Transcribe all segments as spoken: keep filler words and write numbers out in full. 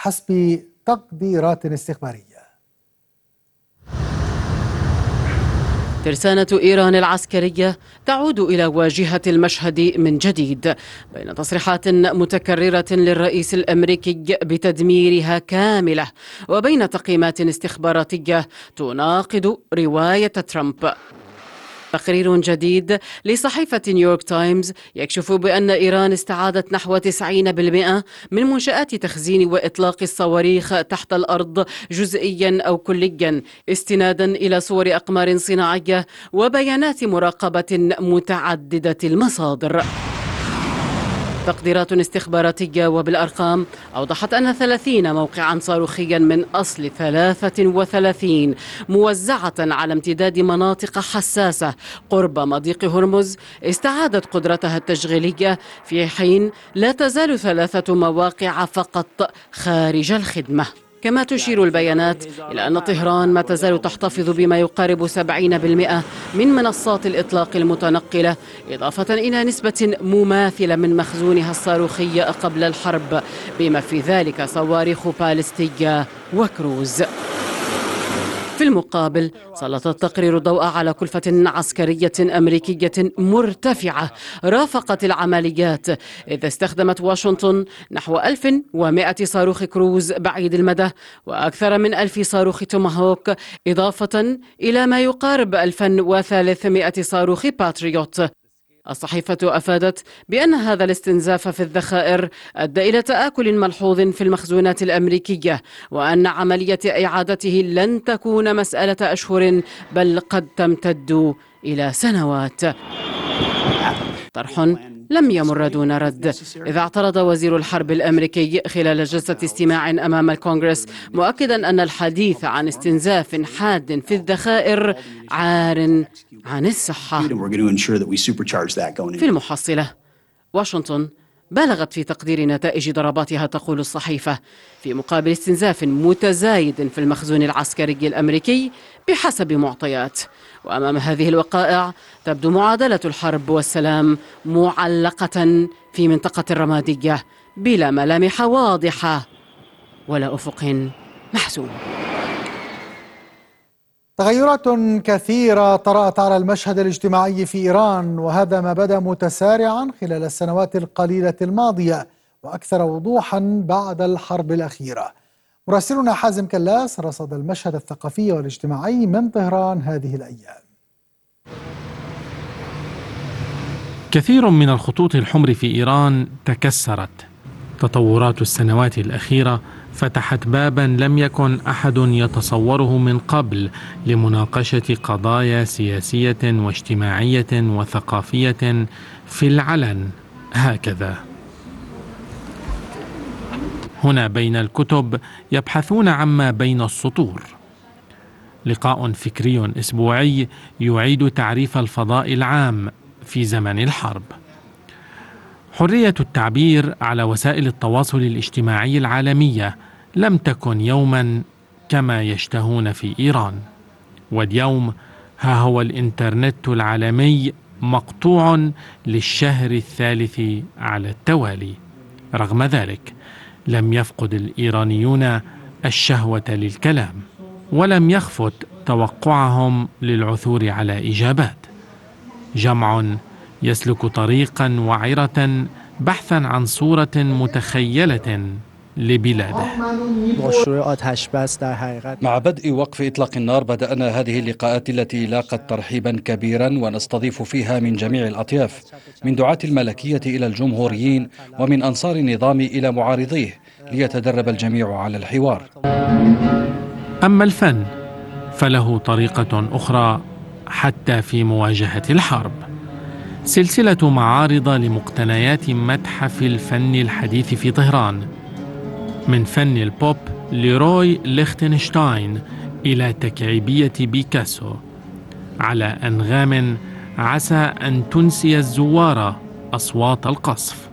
بحسب تقديرات استخبارية. ترسانة إيران العسكرية تعود إلى واجهة المشهد من جديد بين تصريحات متكررة للرئيس الأمريكي بتدميرها كاملة وبين تقييمات استخباراتية تناقض رواية ترامب. تقرير جديد لصحيفة نيويورك تايمز يكشف بأن إيران استعادت نحو تسعين بالمئة من منشآت تخزين وإطلاق الصواريخ تحت الأرض جزئيا أو كليا، استنادا إلى صور أقمار صناعية وبيانات مراقبة متعددة المصادر. تقديرات استخباراتية وبالأرقام أوضحت أن ثلاثين موقعا صاروخيا من أصل ثلاثة وثلاثين موزعة على امتداد مناطق حساسة قرب مضيق هرمز استعادت قدرتها التشغيلية، في حين لا تزال ثلاثة مواقع فقط خارج الخدمة. كما تشير البيانات إلى أن طهران ما تزال تحتفظ بما يقارب سبعين بالمئة من منصات الإطلاق المتنقلة، إضافة إلى نسبة مماثلة من مخزونها الصاروخي قبل الحرب، بما في ذلك صواريخ باليستية وكروز. في المقابل سلط التقرير الضوء على كلفة عسكرية أمريكية مرتفعة رافقت العمليات، إذ استخدمت واشنطن نحو ألف ومئة صاروخ كروز بعيد المدى وأكثر من ألف صاروخ توماهوك، إضافة إلى ما يقارب ألف وثلاثمئة صاروخ باتريوت. الصحيفة أفادت بأن هذا الاستنزاف في الذخائر أدى إلى تآكل ملحوظ في المخزونات الأمريكية، وأن عملية إعادته لن تكون مسألة أشهر بل قد تمتد إلى سنوات. طرح لم يمر دون رد، إذا اعترض وزير الحرب الأمريكي خلال جلسة استماع أمام الكونغرس مؤكدا أن الحديث عن استنزاف حاد في الذخائر عار عن الصحة. في المحصلة واشنطن بالغت في تقدير نتائج ضرباتها، تقول الصحيفة، في مقابل استنزاف متزايد في المخزون العسكري الأمريكي بحسب معطيات. وأمام هذه الوقائع تبدو معادلة الحرب والسلام معلقة في منطقة الرمادية بلا ملامح واضحة ولا أفق محسوم. تغيرات كثيرة طرأت على المشهد الاجتماعي في إيران، وهذا ما بدا متسارعا خلال السنوات القليلة الماضية وأكثر وضوحا بعد الحرب الأخيرة. مراسلنا حازم كلاس رصد المشهد الثقافي والاجتماعي من طهران هذه الأيام. كثير من الخطوط الحمر في إيران تكسرت. تطورات السنوات الأخيرة فتحت بابا لم يكن أحد يتصوره من قبل لمناقشة قضايا سياسية واجتماعية وثقافية في العلن هكذا. هنا بين الكتب يبحثون عما بين السطور. لقاء فكري أسبوعي يعيد تعريف الفضاء العام في زمن الحرب. حرية التعبير على وسائل التواصل الاجتماعي العالمية لم تكن يوما كما يشتهون في إيران، واليوم ها هو الإنترنت العالمي مقطوع للشهر الثالث على التوالي. رغم ذلك لم يفقد الإيرانيون الشهوة للكلام، ولم يخفت توقعهم للعثور على إجابات. جمع يسلك طريقا وعرة بحثا عن صورة متخيلة لبلاده. مع بدء وقف إطلاق النار بدأنا هذه اللقاءات التي لاقت ترحيبا كبيرا، ونستضيف فيها من جميع الأطياف، من دعاة الملكية إلى الجمهوريين ومن أنصار النظام إلى معارضيه، ليتدرب الجميع على الحوار. أما الفن فله طريقة أخرى حتى في مواجهة الحرب. سلسلة معارض لمقتنيات متحف الفن الحديث في طهران، من فن البوب لروي ليختنشتاين إلى تكعيبية بيكاسو، على أنغام عسى أن تنسي الزوار أصوات القصف.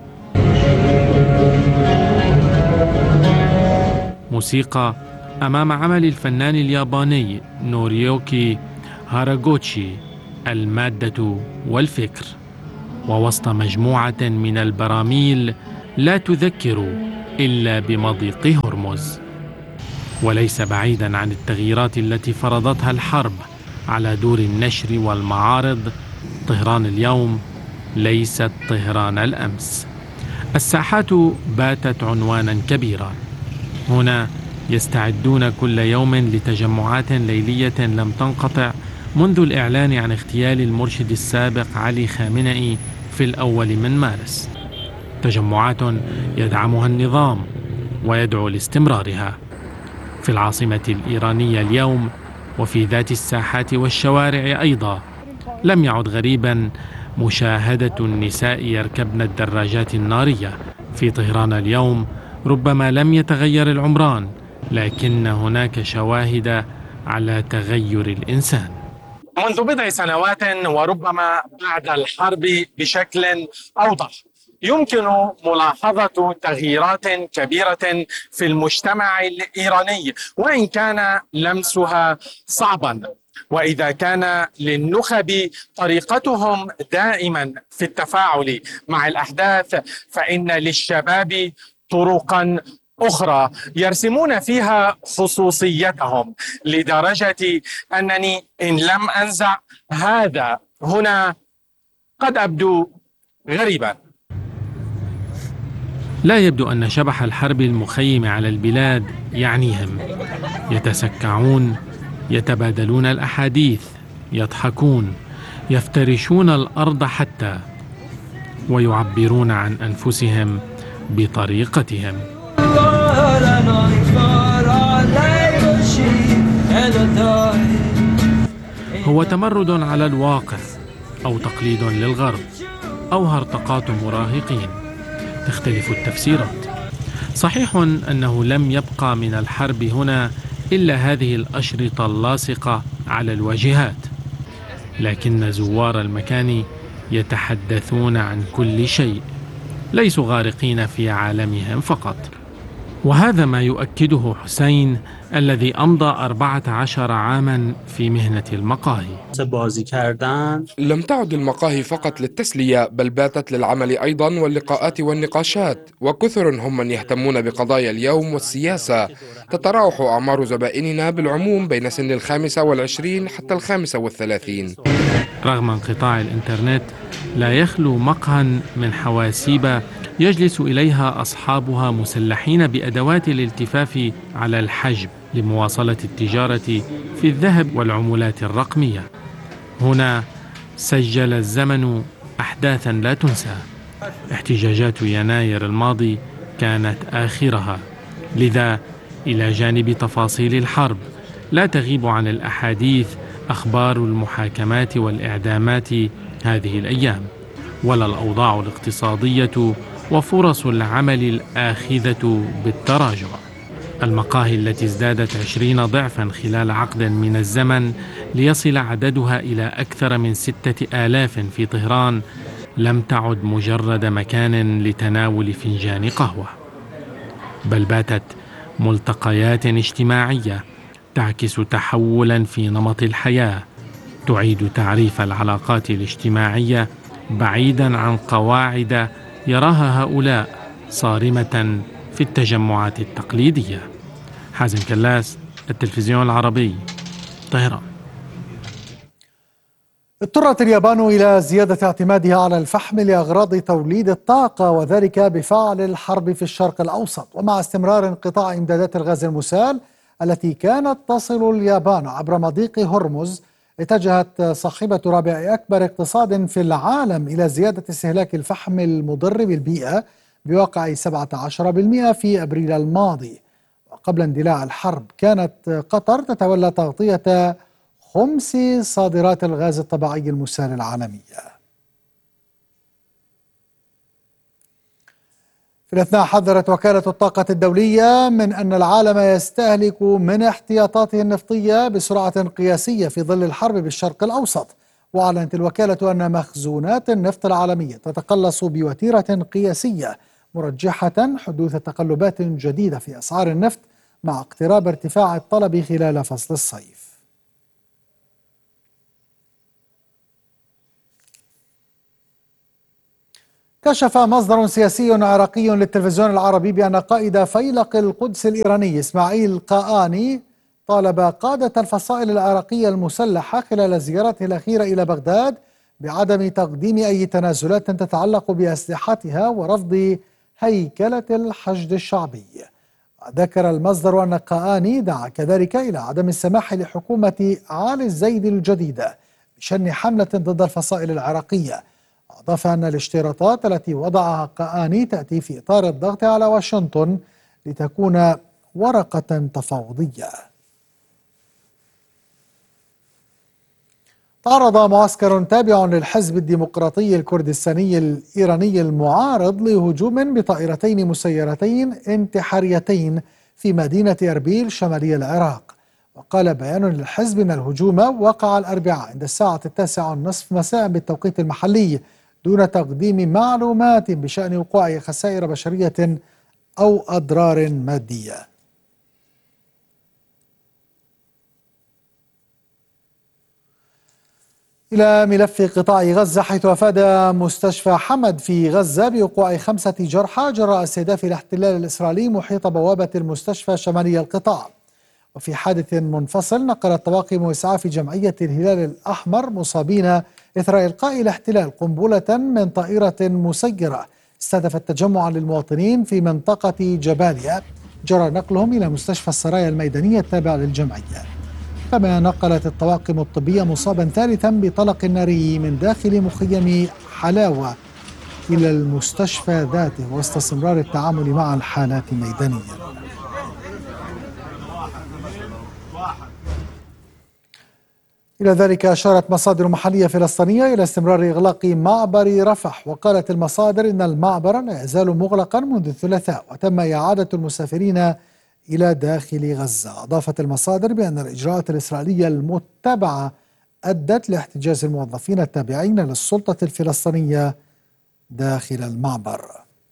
موسيقى أمام عمل الفنان الياباني نوريوكي هاراغوتشي، المادة والفكر، ووسط مجموعة من البراميل لا تذكر إلا بمضيق هرمز. هرمز. وليس بعيدا عن التغييرات التي فرضتها الحرب على دور النشر والمعارض، طهران اليوم ليست طهران الأمس. الساحات باتت عنوانا كبيرا. هنا يستعدون كل يوم لتجمعات ليلية لم تنقطع منذ الإعلان عن اغتيال المرشد السابق علي خامنئي في الأول من مارس. تجمعات يدعمها النظام ويدعو لاستمرارها. في العاصمة الإيرانية اليوم وفي ذات الساحات والشوارع أيضا لم يعد غريبا مشاهدة النساء يركبن الدراجات النارية. في طهران اليوم ربما لم يتغير العمران، لكن هناك شواهد على تغير الإنسان. منذ بضع سنوات وربما بعد الحرب بشكل أوضح يمكن ملاحظة تغييرات كبيرة في المجتمع الإيراني، وإن كان لمسها صعبا. وإذا كان للنخب طريقتهم دائما في التفاعل مع الأحداث، فإن للشباب طرقا أخرى يرسمون فيها خصوصيتهم، لدرجة أنني إن لم أنزع هذا هنا قد أبدو غريبا. لا يبدو أن شبح الحرب المخيم على البلاد يعنيهم. يتسكعون، يتبادلون الأحاديث، يضحكون، يفترشون الأرض حتى، ويعبرون عن أنفسهم بطريقتهم. هو تمرد على الواقع أو تقليد للغرب أو هرطقات مراهقين، تختلف التفسيرات. صحيح أنه لم يبقى من الحرب هنا إلا هذه الأشرطة اللاصقة على الواجهات، لكن زوار المكان يتحدثون عن كل شيء، ليسوا غارقين في عالمهم فقط. وهذا ما يؤكده حسين الذي أمضى أربعة عشر عاما في مهنة المقاهي. لم تعد المقاهي فقط للتسلية، بل باتت للعمل أيضا واللقاءات والنقاشات، وكثر هم من يهتمون بقضايا اليوم والسياسة. تتراوح أعمار زبائننا بالعموم بين سن الخامسة والعشرين حتى الخامسة والثلاثين. رغم انقطاع الإنترنت لا يخلو مقهى من حواسيب يجلس إليها أصحابها مسلحين بأدوات الالتفاف على الحجب لمواصلة التجارة في الذهب والعملات الرقمية. هنا سجل الزمن أحداثا لا تنسى. احتجاجات يناير الماضي كانت آخرها، لذا إلى جانب تفاصيل الحرب لا تغيب عن الأحاديث أخبار المحاكمات والإعدامات هذه الأيام، ولا الأوضاع الاقتصادية وفرص العمل الآخذة بالتراجع. المقاهي التي ازدادت عشرين ضعفا خلال عقد من الزمن ليصل عددها إلى أكثر من ستة آلاف في طهران لم تعد مجرد مكان لتناول فنجان قهوة، بل باتت ملتقيات اجتماعية تعكس تحولا في نمط الحياة، تعيد تعريف العلاقات الاجتماعية بعيدا عن قواعد يراها هؤلاء صارمة في التجمعات التقليدية. حازم كلاس، التلفزيون العربي، طهران. اضطرت اليابان إلى زيادة اعتمادها على الفحم لأغراض توليد الطاقة، وذلك بفعل الحرب في الشرق الأوسط. ومع استمرار انقطاع إمدادات الغاز المسال التي كانت تصل اليابان عبر مضيق هرمز، اتجهت صاحبة رابع أكبر اقتصاد في العالم إلى زيادة استهلاك الفحم المضر بالبيئة بواقع سبعة عشر بالمئة في أبريل الماضي. وقبل اندلاع الحرب كانت قطر تتولى تغطية خمس صادرات الغاز الطبيعي المسال العالمية. في الأثناء حذرت وكالة الطاقة الدولية من أن العالم يستهلك من احتياطاته النفطية بسرعة قياسية في ظل الحرب بالشرق الأوسط. وأعلنت الوكالة أن مخزونات النفط العالمية تتقلص بوتيرة قياسية، مرجحة حدوث تقلبات جديدة في أسعار النفط مع اقتراب ارتفاع الطلب خلال فصل الصيف. كشف مصدر سياسي عراقي للتلفزيون العربي بأن قائد فيلق القدس الإيراني إسماعيل قاآني طالب قادة الفصائل العراقية المسلحة خلال زيارته الأخيرة إلى بغداد بعدم تقديم أي تنازلات تتعلق بأسلحتها ورفض هيكلة الحشد الشعبي. ذكر المصدر أن قاآني دعا كذلك إلى عدم السماح لحكومة علي الزيدي الجديدة بشن حملة ضد الفصائل العراقية. أضاف أن الاشتراطات التي وضعها قاآني تأتي في إطار الضغط على واشنطن لتكون ورقة تفاوضية. تعرض معسكر تابع للحزب الديمقراطي الكردستاني الإيراني المعارض لهجوم بطائرتين مسيرتين انتحاريتين في مدينة أربيل شمالي العراق. وقال بيان للحزب أن الهجوم وقع الأربعاء عند الساعة التاسعة والنصف مساء بالتوقيت المحلي دون تقديم معلومات بشأن وقوع خسائر بشرية أو أضرار مادية. إلى ملف قطاع غزة، حيث أفاد مستشفى حمد في غزة بوقوع خمسة جرحى جراء استهداف الاحتلال الإسرائيلي محيط بوابة المستشفى شمالي القطاع. وفي حادث منفصل نقلت طواقم إسعاف جمعية الهلال الأحمر مصابين إثر إلقاء الاحتلال قنبلة من طائرة مسيرة استهدفت تجمعا للمواطنين في منطقة جباليا، جرى نقلهم إلى مستشفى السرايا الميدانية التابع للجمعية. كما نقلت الطواقم الطبية مصابا ثالثا بطلق ناري من داخل مخيم حلاوة إلى المستشفى ذاته وسط استمرار التعامل مع الحالات الميدانية. إلى ذلك أشارت مصادر محلية فلسطينية إلى استمرار إغلاق معبر رفح، وقالت المصادر إن المعبر لا يزال مغلقا منذ الثلاثاء وتم إعادة المسافرين إلى داخل غزة. أضافت المصادر بأن الإجراءات الإسرائيلية المتبعة أدت لاحتجاز الموظفين التابعين للسلطة الفلسطينية داخل المعبر.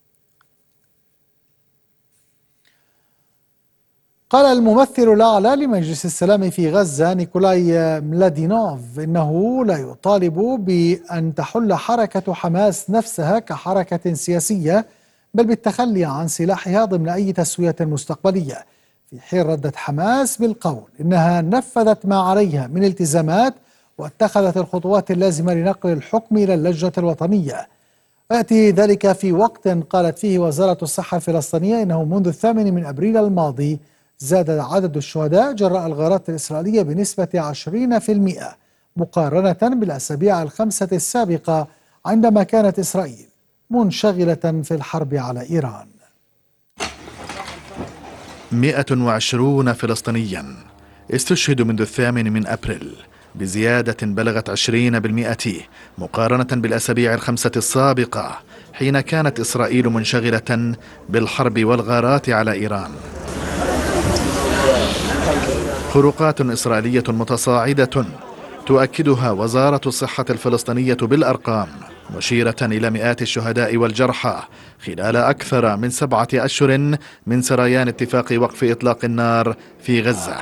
قال الممثل الأعلى لمجلس السلام في غزة نيكولاي ملادينوف إنه لا يطالب بأن تحل حركة حماس نفسها كحركة سياسية، بل بالتخلي عن سلاحها ضمن أي تسوية مستقبلية، في حين ردت حماس بالقول إنها نفذت ما عليها من التزامات واتخذت الخطوات اللازمة لنقل الحكم إلى اللجنة الوطنية. يأتي ذلك في وقت قالت فيه وزارة الصحة الفلسطينية إنه منذ الثامن من أبريل الماضي زاد عدد الشهداء جراء الغارات الإسرائيلية بنسبة عشرين بالمئة مقارنة بالأسابيع الخمسة السابقة عندما كانت إسرائيل منشغلة في الحرب على إيران. مئة وعشرون فلسطينيا استشهدوا منذ الثامن من أبريل بزيادة بلغت عشرين بالمئة مقارنة بالأسابيع الخمسة السابقة حين كانت إسرائيل منشغلة بالحرب والغارات على إيران. خروقات إسرائيلية متصاعدة تؤكدها وزارة الصحة الفلسطينية بالأرقام، مشيرة إلى مئات الشهداء والجرحى خلال أكثر من سبعة أشهر من سريان اتفاق وقف إطلاق النار في غزة.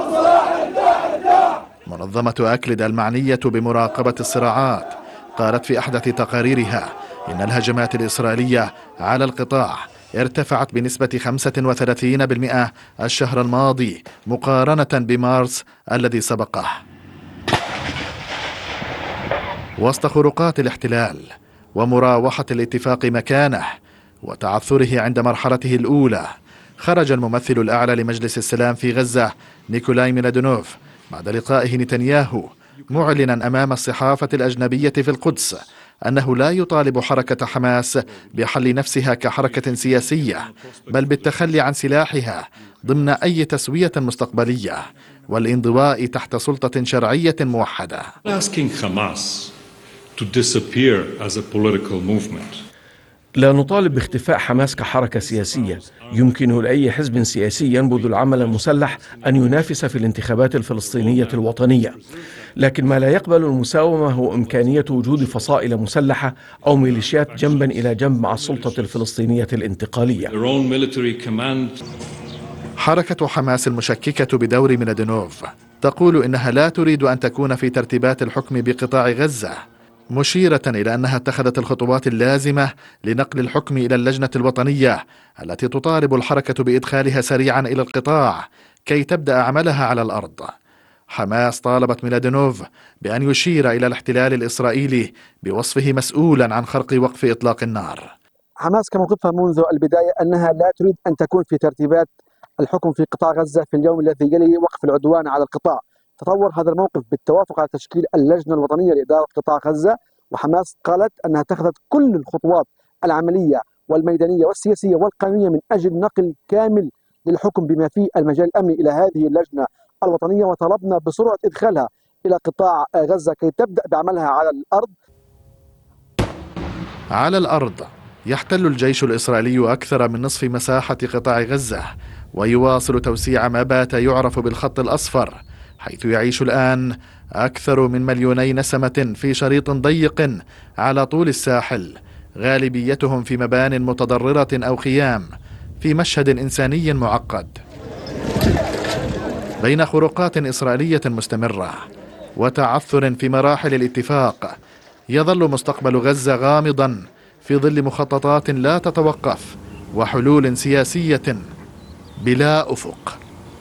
منظمة أكلد المعنية بمراقبة الصراعات قالت في أحدث تقاريرها إن الهجمات الإسرائيلية على القطاع ارتفعت بنسبة خمسة وثلاثين بالمئة الشهر الماضي مقارنة بمارس الذي سبقه. وسط خروقات الاحتلال ومراوحة الاتفاق مكانه وتعثره عند مرحلته الأولى، خرج الممثل الأعلى لمجلس السلام في غزة نيكولاي ميلادينوف بعد لقائه نتنياهو معلنا أمام الصحافة الأجنبية في القدس أنه لا يطالب حركة حماس بحل نفسها كحركة سياسية، بل بالتخلي عن سلاحها ضمن أي تسوية مستقبلية والانضواء تحت سلطة شرعية موحدة. لا نطالب باختفاء حماس كحركة سياسية. يمكن لأي حزب سياسي ينبذ العمل المسلح أن ينافس في الانتخابات الفلسطينية الوطنية، لكن ما لا يقبل المساومة هو إمكانية وجود فصائل مسلحة أو ميليشيات جنبا إلى جنب مع السلطة الفلسطينية الانتقالية. حركة حماس المشككة بدور ميلادينوف تقول إنها لا تريد أن تكون في ترتيبات الحكم بقطاع غزة، مشيرة إلى أنها اتخذت الخطوات اللازمة لنقل الحكم إلى اللجنة الوطنية التي تطالب الحركة بإدخالها سريعا إلى القطاع كي تبدأ عملها على الأرض. حماس طالبت ميلادينوف بأن يشير إلى الاحتلال الإسرائيلي بوصفه مسؤولا عن خرق وقف إطلاق النار. حماس كموقفها منذ البداية أنها لا تريد أن تكون في ترتيبات الحكم في قطاع غزة في اليوم الذي يلي وقف العدوان على القطاع. تطور هذا الموقف بالتوافق على تشكيل اللجنة الوطنية لإدارة قطاع غزة، وحماس قالت أنها اتخذت كل الخطوات العملية والميدانية والسياسية والقانونية من أجل نقل كامل للحكم بما فيه المجال الأمني إلى هذه اللجنة الوطنية، وطلبنا بسرعة إدخالها إلى قطاع غزة كي تبدأ بعملها على الأرض. على الأرض يحتل الجيش الإسرائيلي أكثر من نصف مساحة قطاع غزة، ويواصل توسيع ما بات يعرف بالخط الأصفر، حيث يعيش الآن أكثر من مليوني نسمة في شريط ضيق على طول الساحل، غالبيتهم في مبان متضررة أو خيام، في مشهد إنساني معقد بين خروقات إسرائيلية مستمرة وتعثر في مراحل الاتفاق. يظل مستقبل غزة غامضا في ظل مخططات لا تتوقف وحلول سياسية بلا أفق.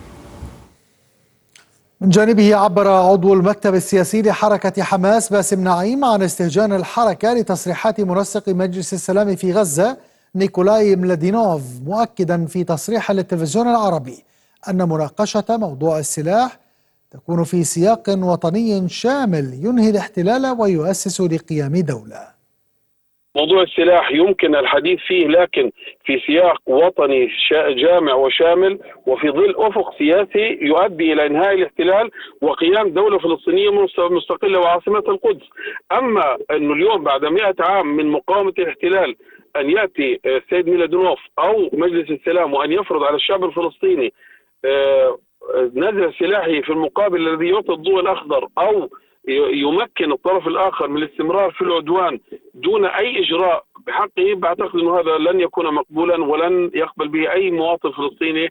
من جانبه عبر عضو المكتب السياسي لحركة حماس باسم نعيم عن استهجان الحركة لتصريحات منسق مجلس السلام في غزة نيكولاي ميلادينوف، مؤكدا في تصريح للتلفزيون العربي أن مناقشة موضوع السلاح تكون في سياق وطني شامل ينهي الاحتلال ويؤسس لقيام دولة. موضوع السلاح يمكن الحديث فيه، لكن في سياق وطني جامع وشامل، وفي ظل أفق سياسي يؤدي إلى إنهاء الاحتلال وقيام دولة فلسطينية مستقلة وعاصمة القدس. أما أنه اليوم بعد مئة عام من مقاومة الاحتلال أن يأتي السيد ميلادينوف أو مجلس السلام وأن يفرض على الشعب الفلسطيني نزع سلاحه في المقابل الذي يعطي الضوء الأخضر أو يمكن الطرف الآخر من الاستمرار في العدوان دون أي إجراء بحقه، بعتقد أنه هذا لن يكون مقبولا ولن يقبل به أي مواطن فلسطيني.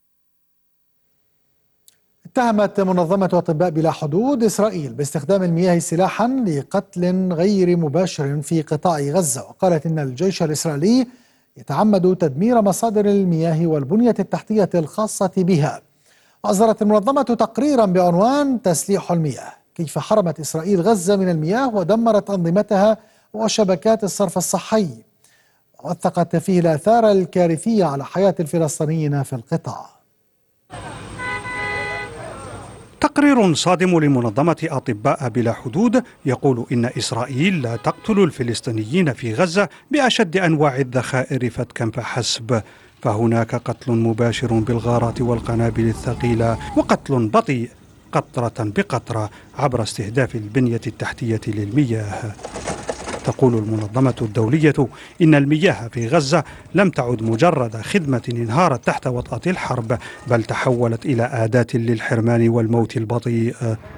اتهمت منظمة أطباء بلا حدود إسرائيل باستخدام المياه سلاحا لقتل غير مباشر في قطاع غزة، وقالت إن الجيش الإسرائيلي يتعمد تدمير مصادر المياه والبنية التحتية الخاصة بها. أصدرت المنظمة تقريرا بعنوان تسليح المياه، كيف حرمت إسرائيل غزة من المياه ودمرت أنظمتها وشبكات الصرف الصحي، ووثقت فيه الآثار الكارثية على حياة الفلسطينيين في القطاع. تقرير صادم لمنظمة أطباء بلا حدود يقول إن إسرائيل لا تقتل الفلسطينيين في غزة بأشد أنواع الذخائر فتكا فحسب، فهناك قتل مباشر بالغارات والقنابل الثقيلة، وقتل بطيء قطرة بقطرة عبر استهداف البنية التحتية للمياه. تقول المنظمة الدولية إن المياه في غزة لم تعد مجرد خدمة انهارت تحت وطأة الحرب، بل تحولت إلى أداة للحرمان والموت البطيء.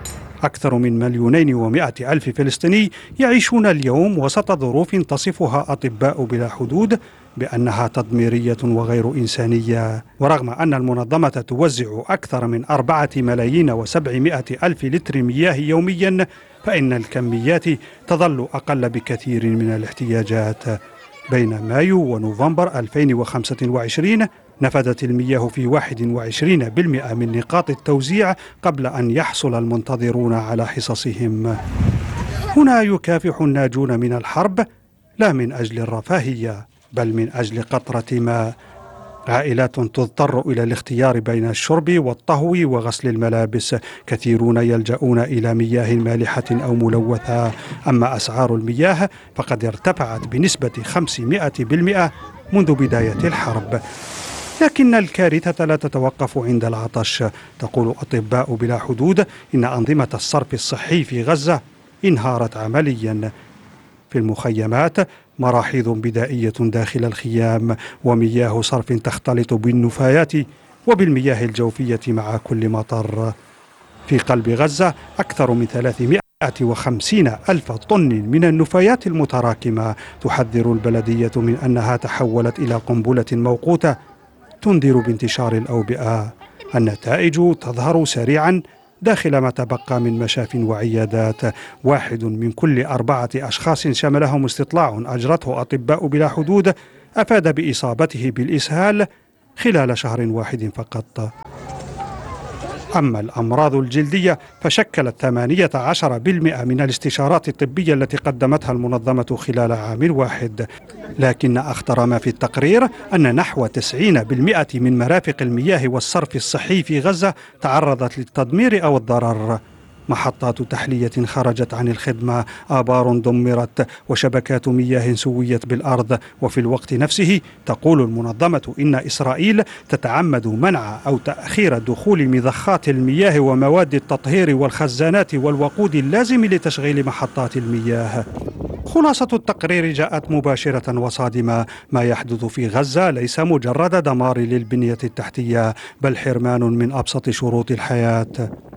أكثر من مليونين ومائة ألف فلسطيني يعيشون اليوم وسط ظروف تصفها أطباء بلا حدود بأنها تدميرية وغير إنسانية. ورغم أن المنظمة توزع أكثر من أربعة ملايين وسبعمائة ألف لتر مياه يوميا، فإن الكميات تظل أقل بكثير من الاحتياجات. بين مايو ونوفمبر ألفين وخمسة وعشرين نفدت المياه في واحد وعشرين بالمئة من نقاط التوزيع قبل أن يحصل المنتظرون على حصصهم. هنا يكافح الناجون من الحرب لا من أجل الرفاهية بل من أجل قطرة ماء. عائلات تضطر إلى الاختيار بين الشرب والطهو وغسل الملابس، كثيرون يلجؤون إلى مياه مالحة أو ملوثة. أما أسعار المياه فقد ارتفعت بنسبة خمسمائة بالمئة منذ بداية الحرب. لكن الكارثة لا تتوقف عند العطش. تقول أطباء بلا حدود إن أنظمة الصرف الصحي في غزة انهارت عمليا. في المخيمات مراحيض بدائية داخل الخيام، ومياه صرف تختلط بالنفايات وبالمياه الجوفية مع كل مطر. في قلب غزة أكثر من ثلاثمائة وخمسين ألف طن من النفايات المتراكمة. تحذر البلدية من أنها تحولت إلى قنبلة موقوتة تنذر بانتشار الأوبئة. النتائج تظهر سريعا داخل ما تبقى من مشاف وعيادات. واحد من كل أربعة أشخاص شملهم استطلاع أجرته أطباء بلا حدود أفاد بإصابته بالإسهال خلال شهر واحد فقط. أما الأمراض الجلدية فشكلت ثمانية عشر بالمئة من الاستشارات الطبية التي قدمتها المنظمة خلال عام واحد. لكن أخطر ما في التقرير أن نحو تسعين بالمئة من مرافق المياه والصرف الصحي في غزة تعرضت للتدمير أو الضرر. محطات تحلية خرجت عن الخدمة، آبار دمرت، وشبكات مياه سويت بالأرض. وفي الوقت نفسه تقول المنظمة إن إسرائيل تتعمد منع أو تأخير دخول مضخات المياه ومواد التطهير والخزانات والوقود اللازم لتشغيل محطات المياه. خلاصة التقرير جاءت مباشرة وصادمة. ما يحدث في غزة ليس مجرد دمار للبنية التحتية، بل حرمان من أبسط شروط الحياة.